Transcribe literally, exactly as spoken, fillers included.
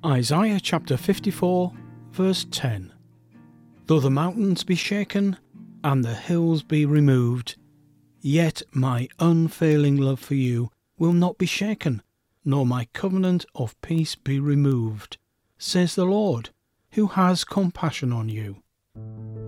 Isaiah chapter fifty-four, verse ten. Though the mountains be shaken, and the hills be removed, yet my unfailing love for you will not be shaken, nor my covenant of peace be removed, says the Lord, who has compassion on you.